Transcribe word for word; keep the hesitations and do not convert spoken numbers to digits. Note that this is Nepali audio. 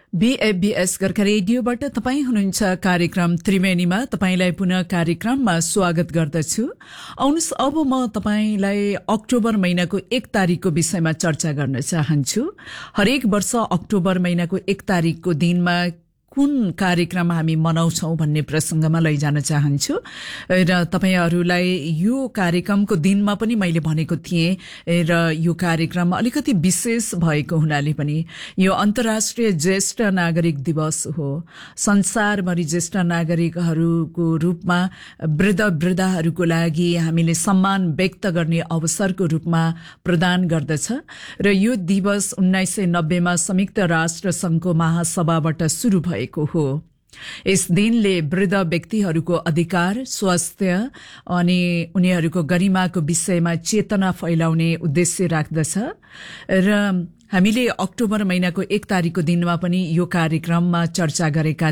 बीएफबीएस गोर्खा रेडियोबाट तपाई हुनुहुन्छ कार्यक्रम त्रिवेणीमा। तपाईलाई पुनः कार्यक्रममा स्वागत गर्दछु। आउनुस् अब म तपाईलाई अक्टोबर महिनाको एक तारिकको विषयमा चर्चा गर्न चाहन्छु। हरेक वर्ष अक्टोबर महिनाको एक तारिकको दिनमा कुन कार्यक्रम हामी मनाउँछौं भन्ने प्रसंगमा लैजान चाहन्छु र तपाईहरुलाई यो कार्यक्रमको दिनमा पनि मैले भनेको थिएँ र यो कार्यक्रम अलिकति विशेष भएको हुनाले पनि यो अन्तर्राष्ट्रिय ज्येष्ठ नागरिक दिवस हो। संसारभरि ज्येष्ठ नागरिकहरूको रूपमा वृद्ध वृद्धाहरूको लागि हामीले सम्मान व्यक्त गर्ने अवसरको रूपमा प्रदान गर्दछ र यो दिवस उन्नाइस सय नब्बे मा संयुक्त राष्ट्र संघको महासभाबाट सुरु भयो हो। यस दिनले वृद्ध व्यक्तिहरूको अधिकार, स्वास्थ्य अनि उनीहरूको गरिमाको विषयमा चेतना फैलाउने उद्देश्य राख्दछ र हामीले अक्टोबर महिनाको एक तारिकको दिनमा पनि यो कार्यक्रममा चर्चा गरेका